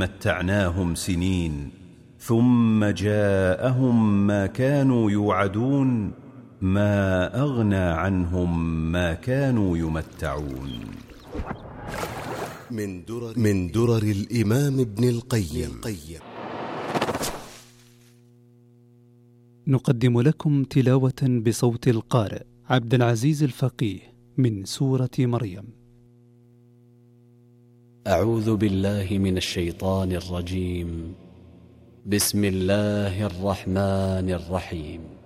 متعناهم سنين ثم جاءهم ما كانوا يوعدون ما أغنى عنهم ما كانوا يمتعون. من درر الإمام ابن القيم. نقدم لكم تلاوة بصوت القارئ عبد العزيز الفقيه من سورة مريم. أعوذ بالله من الشيطان الرجيم. بسم الله الرحمن الرحيم.